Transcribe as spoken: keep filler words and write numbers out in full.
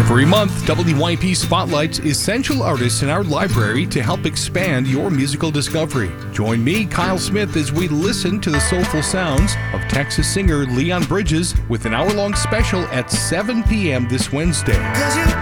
Every month, W Y P spotlights essential artists in our library to help expand your musical discovery. Join me, Kyle Smith, as we listen to the soulful sounds of Texas singer Leon Bridges with an hour-long special at seven p.m. this Wednesday.